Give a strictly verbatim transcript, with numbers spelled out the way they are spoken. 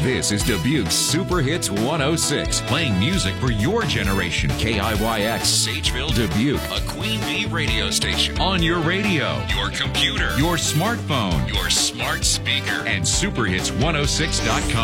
This is Dubuque's Super Hits one oh six, playing music for your generation. K I Y X, Sageville, Dubuque, a Queen Bee radio station. On your radio, your computer, your smartphone, your smart speaker, and super hits one oh six dot com.